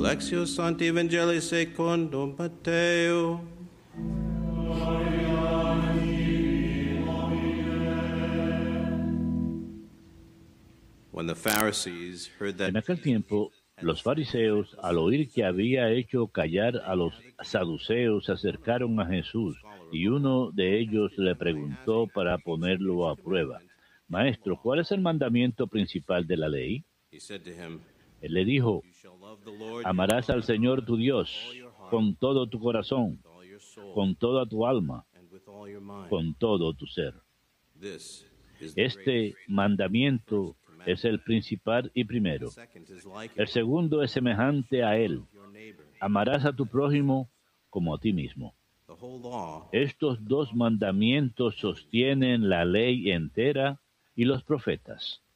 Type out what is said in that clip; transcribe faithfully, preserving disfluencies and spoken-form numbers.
Lectio Sancti Evangelii secundum Matteo. When the Pharisees heard that En aquel tiempo, los fariseos, al oír que había hecho callar a los saduceos, se acercaron a Jesús, y uno de ellos le preguntó para ponerlo a prueba: Maestro, ¿cuál es el mandamiento principal de la ley? he said to him, Él le dijo: "You shall love the Lord your amarás God al Señor tu Dios con todo tu corazón, with all your soul con toda tu alma, and with all your mind. con todo tu ser. This is the Este greatest mandamiento es el principal y primero. second is like El it. segundo es semejante a él: Your neighbor. amarás a tu prójimo como a ti mismo. The whole law Estos dos mandamientos sostienen la ley entera y los profetas.